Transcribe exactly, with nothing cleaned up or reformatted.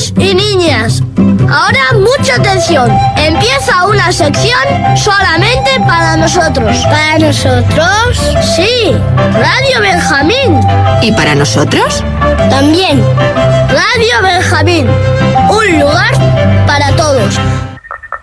niños y niñas. Ahora mucha atención. Empieza una sección solamente para nosotros. ¿Para nosotros? Sí, Radio Benjamín. ¿Y para nosotros? También. Radio Benjamín. Un lugar para todos.